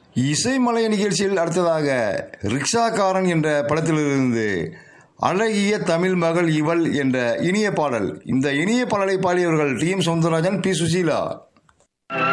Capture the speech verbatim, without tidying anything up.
இசைமலை நிகழ்ச்சியில் அடுத்ததாக ரிக்ஷாக்காரன் என்ற படத்திலிருந்து அழகிய தமிழ் மகள் இவள் என்ற இனிய பாடல். இந்த இனிய பாடலை பாடியவர்கள் D M Soundararajan, B Susheela.